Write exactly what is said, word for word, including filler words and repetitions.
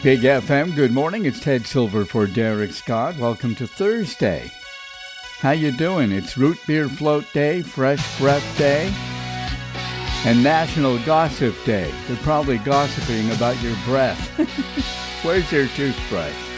Big F M, good morning. It's Ted Silver for Derek Scott. Welcome to Thursday. How you doing? It's Root Beer Float Day, Fresh Breath Day, and National Gossip Day. They're probably gossiping about your breath. Where's your toothbrush?